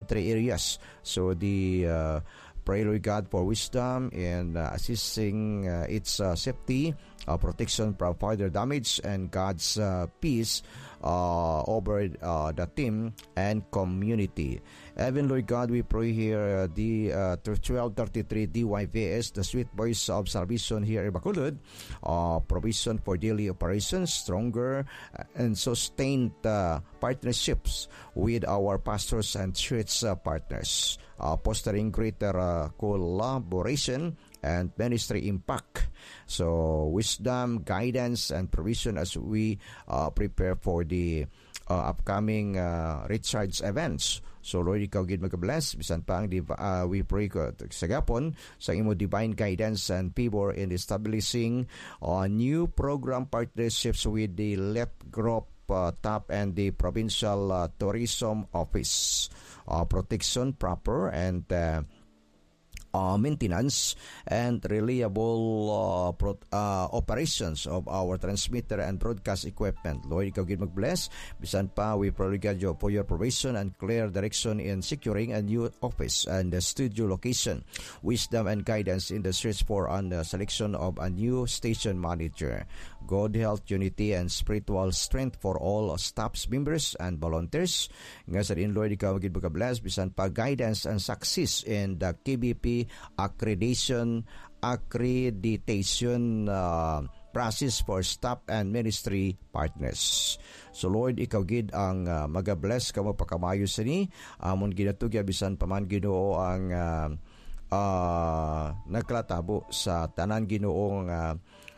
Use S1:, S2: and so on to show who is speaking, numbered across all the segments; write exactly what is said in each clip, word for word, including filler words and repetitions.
S1: three areas. So the uh, pray, Lord God, for wisdom in uh, assisting uh, its uh, safety, uh, protection from further damage, and God's uh, peace uh, over uh, the team and community. Even, Lord God, we pray here uh, the uh, twelve thirty-three D Y V S, the Sweet Voice of Salvation here in Bacolod, uh, provision for daily operations, stronger and sustained uh, partnerships with our pastors and church uh, partners, uh, fostering greater uh, collaboration and ministry impact. So wisdom, guidance, and provision as we uh, prepare for the uh, upcoming uh, recharge events. So Lord, ikaw gid mag-bless bisan pa ang div- uh, we pray ko sa gapon sa imo divine guidance and favor in establishing uh, new program partnerships with the left group uh, top and the provincial uh, tourism office, uh, protection proper and uh, Uh, maintenance and reliable uh, pro- uh, operations of our transmitter and broadcast equipment. Lord, ikaw gid mag-bless. Bisan pa, we pray God for your provision and clear direction in securing a new office and the studio location. Wisdom and guidance in the search for and the selection of a new station manager. God, health, unity, and spiritual strength for all staffs, members, and volunteers. Nga sa din, Lord, ikaw gid mag-bless. Bisan pa, guidance and success in the K B P accreditation accreditation uh, process for staff and ministry partners. So Lord, ikaw gid ang uh, maga-bless kamo pakamayo sa ni amon ginatugya bisan paman Ginoo ang uh, uh, nagklatabo sa tanan Ginoong uh,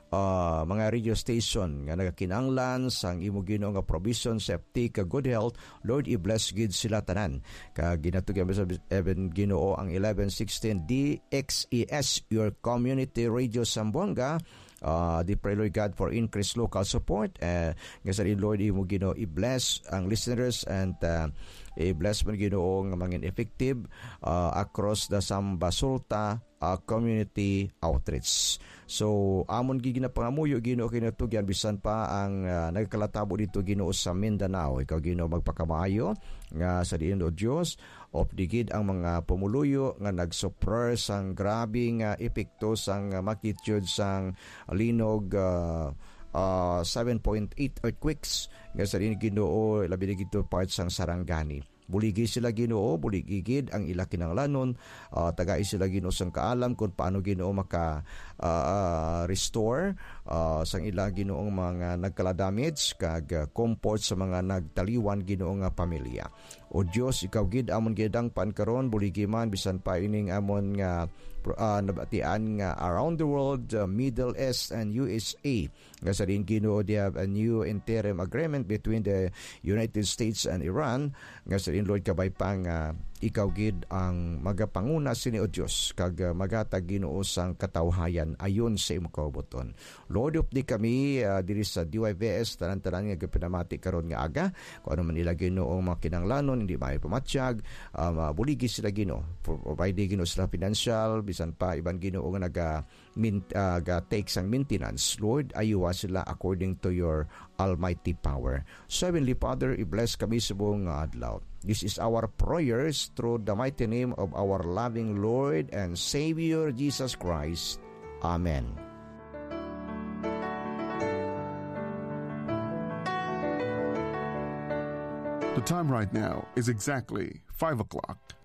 S1: Uh, mga radio station nga nagakinanglan sang imo Ginoo nga provision, safety, ka good health. Lord, i-bless gid sila tanan. Ka ginatugyan sa even Ginoo ang eleven sixteen D X E S, your community radio Zamboanga. Uh, di pray, Lord God, for increased local support. Uh, nga sa Lord, imo Ginoo i-bless ang listeners and uh, i-bless man Ginoo nga mangin effective uh, across the Sambasulta uh, community outreach. So amon gid ginapangamuyo Ginoo kinatugyan bisan pa ang uh, nagkalatabo dito Ginoo sa Mindanao. Ikaw Ginoo magpakamaayo nga sa diin o Dios of digid ang mga pumuluyo nga nagsuprer sang grabing uh, epekto sang uh, magnitude sang linog uh, uh, seven point eight earthquakes nga sa diin Ginoo labi dito parts sang Sarangani. Buligi sila Ginoo, buligi gid ang ila kinahanglanon, uh, tagai sila Ginoo sang kaalam kung paano Ginoo maka uh, uh, restore uh, sang ila Ginoong mga nagkala-damage kag uh, comfort sa mga nagtaliwan Ginoo nga pamilya. O Dios, ikaw gid amon gid ang pankaron buligi man bisan pa ining amon nga uh, nabatian nga around the world, uh, Middle East and U S A. Nga sa din Ginoo, they have a new interim agreement between the United States and Iran. Nga sa din Lord, kabay pang uh, ikaw gid ang magapanguna sini o Dios kag uh, magatag Ginoo sang katawhayan ayon sa imong kaubuton. Lord, updi kami uh, diri sa D Y V S tanan-tanan nga gipinamati karon nga aga kung ano man ila Ginoong mga kinahanglanon hindi may pamatsyag, um, uh, buligi sila Ginoo, provide Ginoo sila financial bisan pa iban Ginoo nga naga min, uh, ga take sang maintenance. Lord, ayuwa sila according to your almighty power. So, Heavenly Father, i-bless kami sa buong adlaw. This is our prayers through the mighty name of our loving Lord and Savior Jesus Christ. Amen.
S2: The time right now is exactly five o'clock.